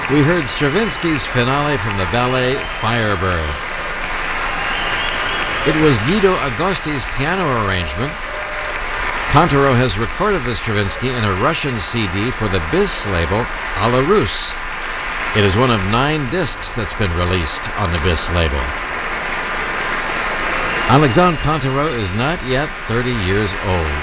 We heard Stravinsky's finale from the ballet Firebird. It was Guido Agosti's piano arrangement. Contaro has recorded the Stravinsky in a Russian CD for the BIS label A la Russe. It is one of 9 discs that's been released on the BIS label. Alexandre Contaro is not yet 30 years old.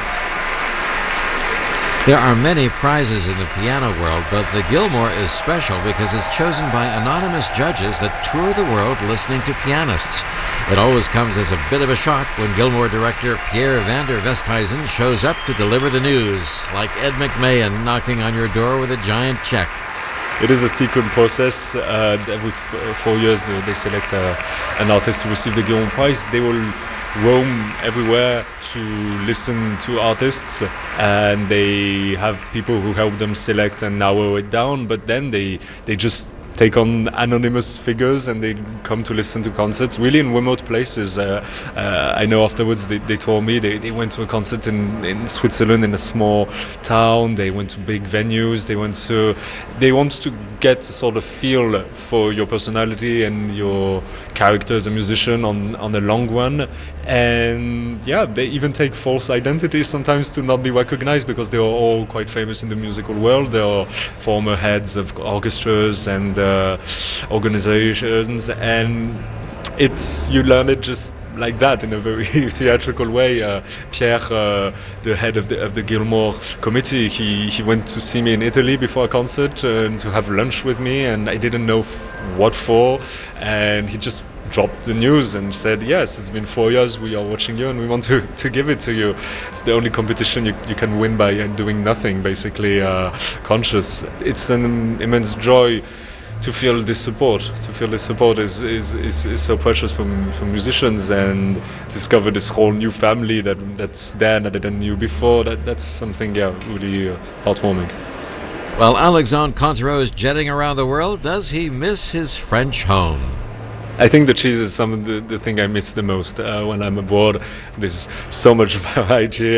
There are many prizes in the piano world, but the Gilmore is special because it's chosen by anonymous judges that tour the world listening to pianists. It always comes as a bit of a shock when Gilmore director Pierre van der Westhuizen shows up to deliver the news, like Ed McMahon knocking on your door with a giant check. It is a secret process. Every 4 years they select an artist to receive the Gilmore Prize. They will roam everywhere to listen to artists, and they have people who help them select and narrow it down, but then they just take on anonymous figures and they come to listen to concerts really in remote places. I know afterwards they told me they went to a concert in Switzerland in a small town. They went to big venues. They want to get a sort of feel for your personality and your character as a musician on the long run. And yeah, they even take false identities sometimes to not be recognized because they are all quite famous in the musical world. They are former heads of orchestras and organizations, and you learn it just like that in a very theatrical way. Pierre, the head of the Gilmore committee, he went to see me in Italy before a concert to have lunch with me, and I didn't know what for, and he just dropped the news and said, yes, it's been 4 years, we are watching you and we want to give it to you. It's the only competition you can win by doing nothing, basically conscious. It's an immense joy to feel this support. To feel this support is so precious from musicians, and discover this whole new family that's there that I didn't knew before. That's something, really heartwarming. While Alexandre Contaro is jetting around the world, does he miss his French home? I think the cheese is the thing I miss the most when I'm abroad. There's so much variety.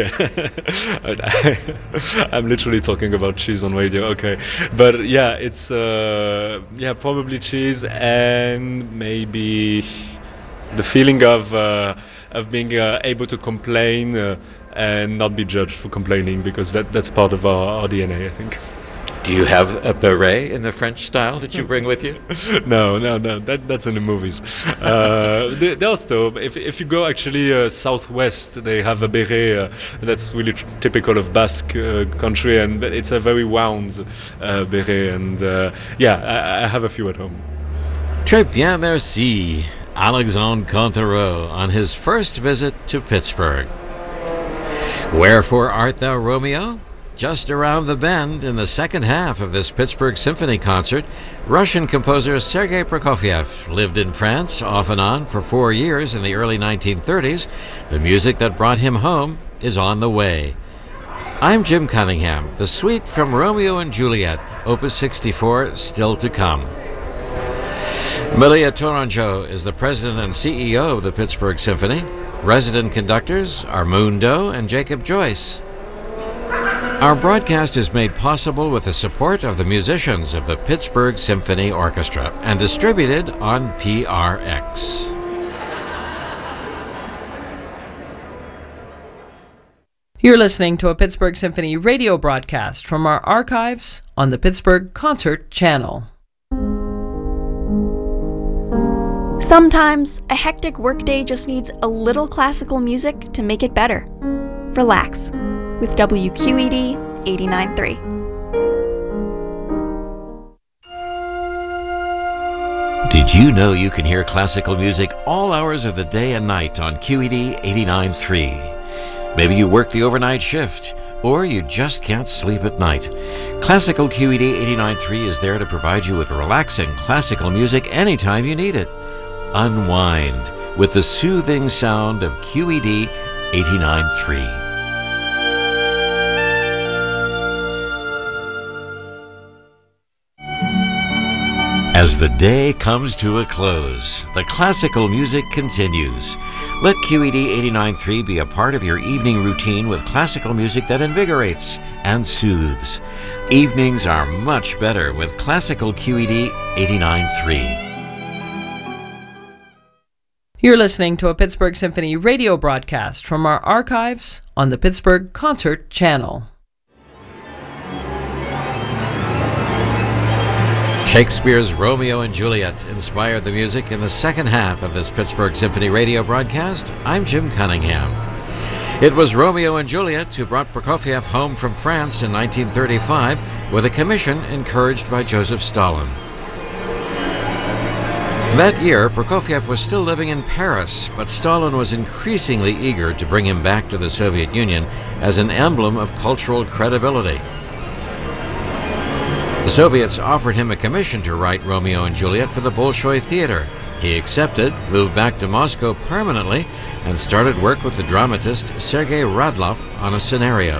I'm literally talking about cheese on radio, okay. But yeah, it's probably cheese, and maybe the feeling of being able to complain and not be judged for complaining, because that's part of our DNA, I think. Do you have a beret in the French style that you bring with you? No. That's in the movies. They also, if you go actually southwest, they have a beret that's really typical of Basque country, and it's a very round beret. And I have a few at home. Très bien, merci. Alexandre Contaro on his first visit to Pittsburgh. Wherefore art thou, Romeo? Just around the bend, in the second half of this Pittsburgh Symphony concert, Russian composer Sergei Prokofiev lived in France off and on for 4 years in the early 1930s. The music that brought him home is on the way. I'm Jim Cunningham. The suite from Romeo and Juliet, Opus 64, still to come. Malia Tourangeau is the president and CEO of the Pittsburgh Symphony. Resident conductors are Moon Doe and Jacob Joyce. Our broadcast is made possible with the support of the musicians of the Pittsburgh Symphony Orchestra and distributed on PRX. You're listening to a Pittsburgh Symphony radio broadcast from our archives on the Pittsburgh Concert Channel. Sometimes a hectic workday just needs a little classical music to make it better. Relax with WQED 89.3. Did you know you can hear classical music all hours of the day and night on QED 89.3? Maybe you work the overnight shift, or you just can't sleep at night. Classical QED 89.3 is there to provide you with relaxing classical music anytime you need it. Unwind with the soothing sound of QED 89.3. As the day comes to a close, the classical music continues. Let QED 89.3 be a part of your evening routine with classical music that invigorates and soothes. Evenings are much better with classical QED 89.3. You're listening to a Pittsburgh Symphony radio broadcast from our archives on the Pittsburgh Concert Channel. Shakespeare's Romeo and Juliet inspired the music in the second half of this Pittsburgh Symphony radio broadcast. I'm Jim Cunningham. It was Romeo and Juliet who brought Prokofiev home from France in 1935 with a commission encouraged by Joseph Stalin. That year, Prokofiev was still living in Paris, but Stalin was increasingly eager to bring him back to the Soviet Union as an emblem of cultural credibility. The Soviets offered him a commission to write Romeo and Juliet for the Bolshoi Theater. He accepted, moved back to Moscow permanently, and started work with the dramatist Sergei Radloff on a scenario.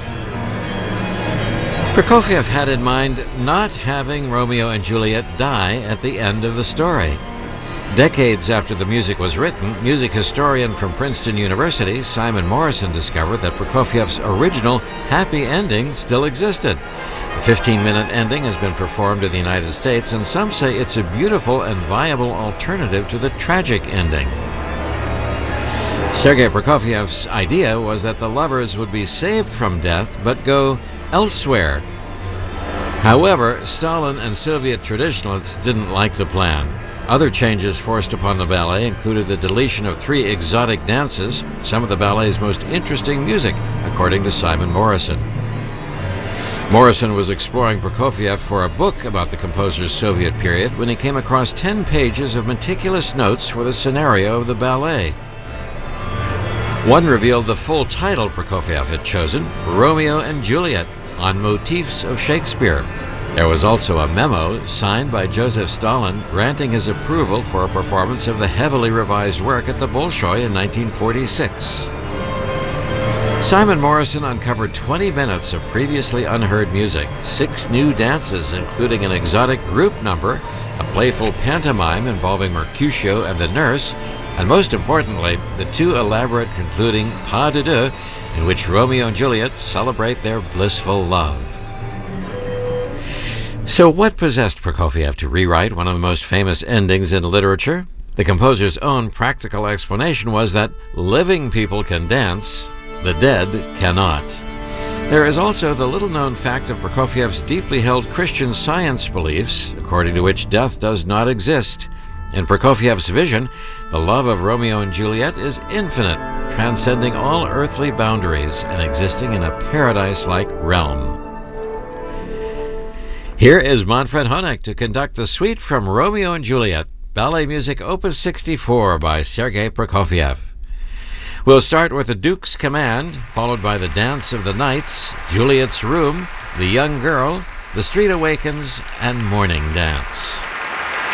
Prokofiev had in mind not having Romeo and Juliet die at the end of the story. Decades after the music was written, music historian from Princeton University, Simon Morrison, discovered that Prokofiev's original happy ending still existed. The 15-minute ending has been performed in the United States, and some say it's a beautiful and viable alternative to the tragic ending. Sergei Prokofiev's idea was that the lovers would be saved from death but go elsewhere. However, Stalin and Soviet traditionalists didn't like the plan. Other changes forced upon the ballet included the deletion of 3 exotic dances, some of the ballet's most interesting music, according to Simon Morrison. Morrison was exploring Prokofiev for a book about the composer's Soviet period when he came across 10 pages of meticulous notes for the scenario of the ballet. One revealed the full title Prokofiev had chosen, Romeo and Juliet, on motifs of Shakespeare. There was also a memo signed by Joseph Stalin granting his approval for a performance of the heavily revised work at the Bolshoi in 1946. Simon Morrison uncovered 20 minutes of previously unheard music, 6 new dances including an exotic group number, a playful pantomime involving Mercutio and the nurse, and most importantly, the 2 elaborate concluding pas de deux in which Romeo and Juliet celebrate their blissful love. So what possessed Prokofiev to rewrite one of the most famous endings in literature? The composer's own practical explanation was that living people can dance, the dead cannot. There is also the little-known fact of Prokofiev's deeply held Christian Science beliefs, according to which death does not exist. In Prokofiev's vision, the love of Romeo and Juliet is infinite, transcending all earthly boundaries and existing in a paradise-like realm. Here is Manfred Honeck to conduct the suite from Romeo and Juliet, ballet music opus 64 by Sergei Prokofiev. We'll start with the Duke's Command, followed by the Dance of the Knights, Juliet's Room, The Young Girl, The Street Awakens, and Morning Dance.